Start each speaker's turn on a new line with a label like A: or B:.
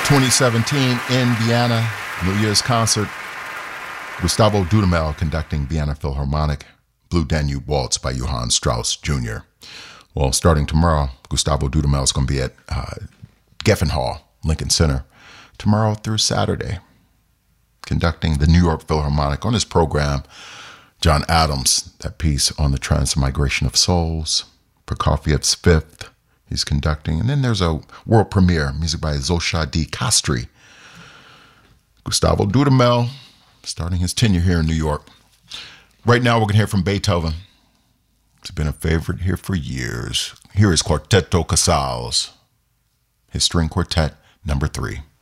A: 2017 in Vienna, New Year's concert. Gustavo Dudamel conducting Vienna Philharmonic, Blue Danube Waltz by Johann Strauss Jr. Well, starting tomorrow, Gustavo Dudamel is going to be at Geffen Hall, Lincoln Center, tomorrow through Saturday, conducting the New York Philharmonic. On his program, John Adams, that piece on the Transmigration of Souls, Prokofiev's Fifth, he's conducting. And then there's a world premiere, music by Zosha Di Castri. Gustavo Dudamel, starting his tenure here in New York. Right now, we're going to hear from Beethoven. It's been a favorite here for years. Here is Quartetto Casals, his string quartet, number 3.